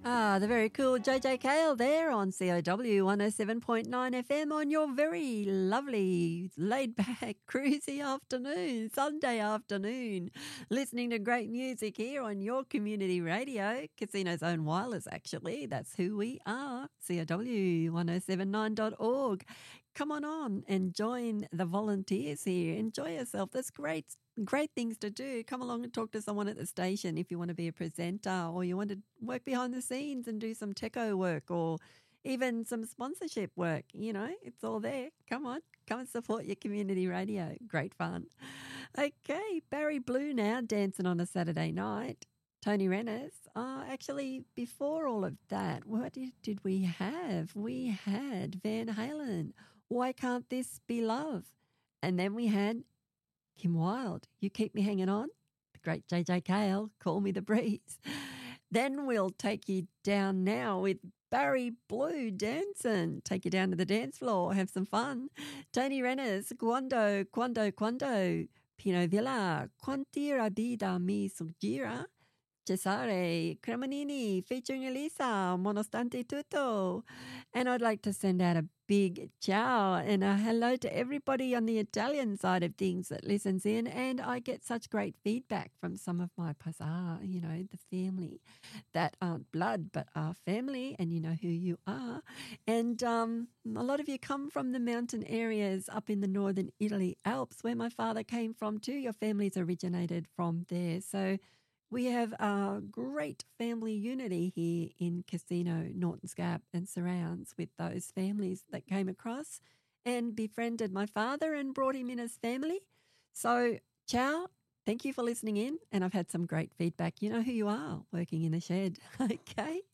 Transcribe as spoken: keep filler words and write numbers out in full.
Ah, the very cool J J Cale there on C O W one oh seven point nine F M on your very lovely, laid-back, cruisy afternoon, Sunday afternoon, listening to great music here on your community radio, Casino's Own Wireless, actually. That's who we are, C O W one oh seven nine dot org. Come on on and join the volunteers here. Enjoy yourself. That's great Great things to do. Come along and talk to someone at the station if you want to be a presenter or you want to work behind the scenes and do some techo work or even some sponsorship work. You know, it's all there. Come on, come and support your community radio. Great fun. Okay, Barry Blue now dancing on a Saturday night. Tony Rennis. Oh, actually, before all of that, what did, did we have? We had Van Halen. Why Can't This Be Love? And then we had Kim Wilde, You Keep Me Hanging On. The great J J Cale, Call Me the Breeze. Then we'll take you down now with Barry Blue dancing. Take you down to the dance floor, have some fun. Tony Rennis, Quando, Quando, Quando. Pino Villa, Quanti la vida mi suggira. Cesare Cremonini featuring Elisa, Monostante Tutto. And I'd like to send out a big ciao and a hello to everybody on the Italian side of things that listens in. And I get such great feedback from some of my pasar, you know, the family that aren't blood but are family, and you know who you are. And um, a lot of you come from the mountain areas up in the northern Italy Alps where my father came from too. Your families originated from there. So we have a great family unity here in Casino, Norton's Gap and surrounds with those families that came across and befriended my father and brought him in as family. So, ciao. Thank you for listening in. And I've had some great feedback. You know who you are working in the shed. Okay.